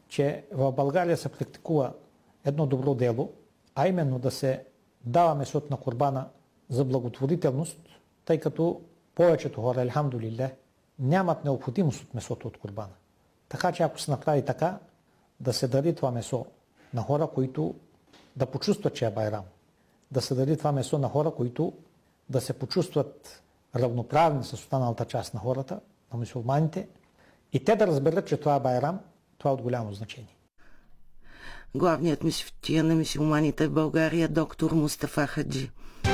че в България се практикува едно добро дело, а именно да се дава месото на курбана за благотворителност, тъй като повечето хора, елхамдулилlah, нямат необходимост от месото от курбана. Така че ако се направи така, да се даде това месо на хора, които да почувстват, че е байрам, да се даде това месо на хора, които да се почувстват равноправни с останалата част на хората, на мюсюлманите, и те да разберат, че това е байрам, това е от голямо значение. Главният мюфтия на мюсюлманите в България, доктор Мустафа Хаджи.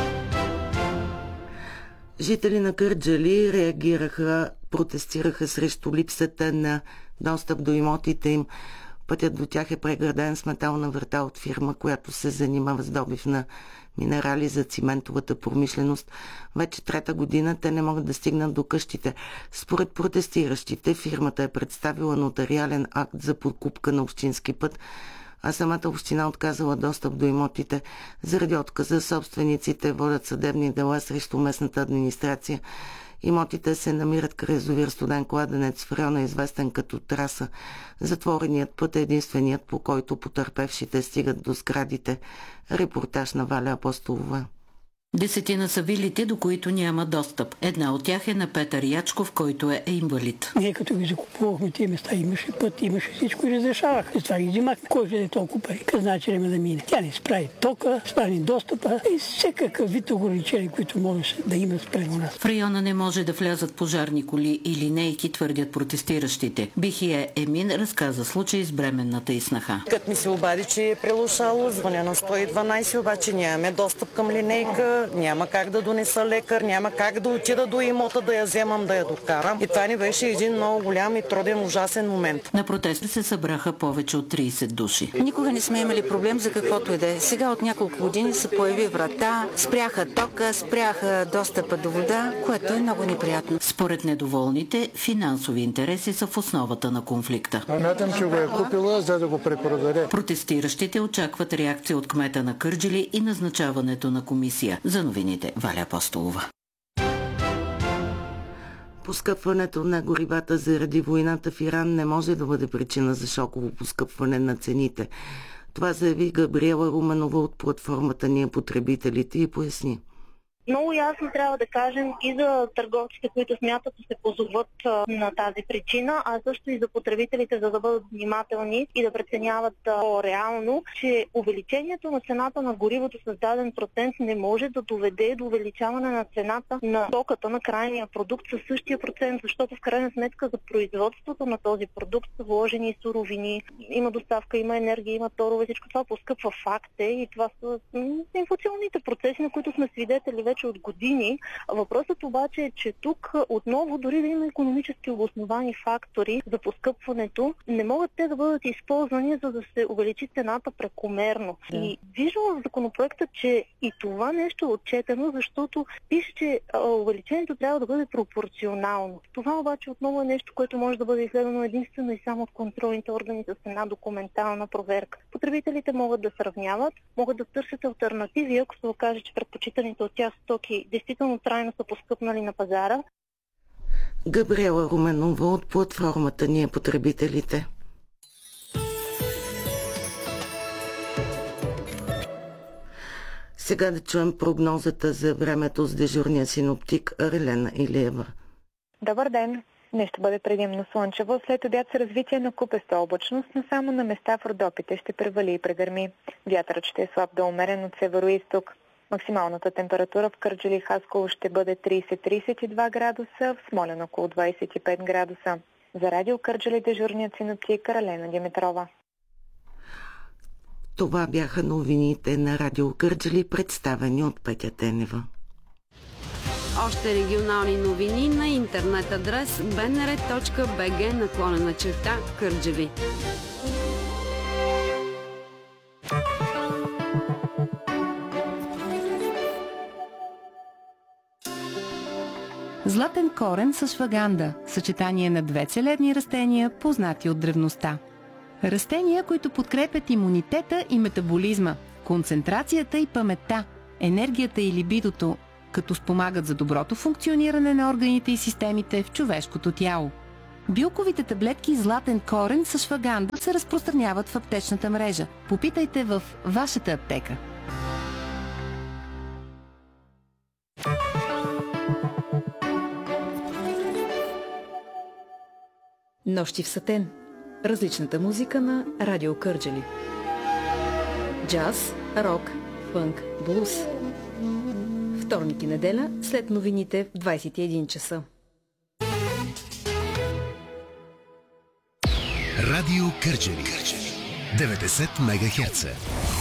Жители на Кърджали реагираха, протестираха срещу липсата на достъп до имотите им. Пътят до тях е преграден с метална врата от фирма, която се занимава с добив на минерали за циментовата промишленост. Вече трета година те не могат да стигнат до къщите. Според протестиращите, фирмата е представила нотариален акт за покупка на общински път, а самата община отказала достъп до имотите. Заради отказа собствениците водят съдебни дела срещу местната администрация. Имотите се намират край язовир Студен кладенец в района, известен като Траса. Затвореният път е единственият, по който потърпевшите стигат до сградите. Репортаж на Валя Апостолова. 10 са вилите, до които няма достъп. Една от тях е на Петър Ячков, който е инвалид. Ние като ги закупувахме тези места, имаше път, имаше всичко и разрешаваха. С това ги взимахме. Кой ще е толкова пари? Къде значи време да мине? Тя не справи тока, справи достъпа и всекакъв вид ограничения, които можеше да има спрямо нас. В района не може да влязат пожарни коли и линейки, твърдят протестиращите. Бихие Емин разказа случай с бременната и снаха. Като ми се обади, че е прелушало, звъня на 112, обаче нямаме достъп към линейка. Няма как да донеса лекар, няма как да отида до имота, да я вземам, да я докарам. И това ни беше един много голям и труден, ужасен момент. На протеста се събраха повече от 30 души. Никога не сме имали проблем за каквото и да е. Сега от няколко години се появи врата, спряха тока, спряха достъпа до вода, което е много неприятно. Според недоволните, финансови интереси са в основата на конфликта. Смятам, че го е купила, за да го препродаде. Протестиращите очакват реакция от кмета на Кърджали и назначаването на комисия. За новините Валя Апостолова. Поскъпването на горивата заради войната в Иран не може да бъде причина за шоково поскъпване на цените. Това заяви Габриела Руменова от платформата Ние потребителите и поясни. Много ясно трябва да кажем и за търговците, които смятат да се позоват на тази причина, а също и за потребителите, за да бъдат внимателни и да преценяват реално, че увеличението на цената на горивото с даден процент не може да доведе до увеличаване на цената на стоката, на крайния продукт със същия процент, защото в крайна сметка за производството на този продукт са вложени и суровини, има доставка, има енергия, има торове, всичко това поскъпва, факт е, и това са инфлационните процеси, на които сме свидетели вече от години. Въпросът обаче е, че тук отново, дори да има икономически обосновани фактори за поскъпването, не могат те да бъдат използвани, за да се увеличи цената прекомерно. Да. И виждам в законопроекта, че и това нещо е отчетено, защото пише, че увеличението трябва да бъде пропорционално. Това обаче отново е нещо, което може да бъде изследвано единствено и само от контролните органи с една документална проверка. Потребителите могат да сравняват, могат да търсят алтернативи, ако се окаже, че предпочитаните от тях стоки действително трайно са поскъпнали на пазара. Габриела Руменова от платформата Ние потребителите. Сега да чуем прогнозата за времето с дежурния синоптик Арелена Илиева. Добър ден! Днес ще бъде предимно слънчево, след обяд с развитие на купеста облачност, но само на места в Родопите ще превали и прегърми. Вятърът ще е слаб до умерен от северо-исток. Максималната температура в Кърджали и Хасково ще бъде 30-32 градуса, в Смолян около 25 градуса. За радио Кърджали дежурният синоптик Арелена Димитрова. Това бяха новините на радио Кърджали, представени от Петя Тенева. Още регионални новини на интернет адрес bnr.bg/Кърджали. Златен корен с шваганда – съчетание на две целебни растения, познати от древността. Растения, които подкрепят имунитета и метаболизма, концентрацията и паметта, енергията и либидото, като спомагат за доброто функциониране на органите и системите в човешкото тяло. Билковите таблетки Златен корен с ашваганда се разпространяват в аптечната мрежа. Попитайте в вашата аптека. Нощи в Сатен. Различната музика на Радио Кърджали. Джаз, рок, фънк, блуз. Вторник и неделя след новините в 21 часа. Радио Кърджали 90 МГц.